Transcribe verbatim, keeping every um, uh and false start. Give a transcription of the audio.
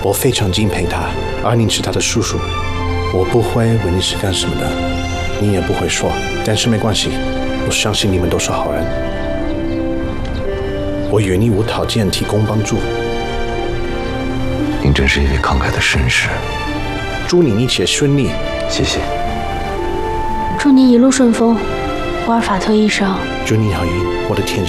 我非常敬佩他，而您是他的叔叔。我不会问你是干什么的，你也不会说，但是没关系，我相信你们都是好人。我愿意无条件提供帮助。 您真是一位慷慨的绅士。 祝你一切顺利。 谢谢。 祝你一路顺风，沃尔法特医生。 祝你好运，我的天使。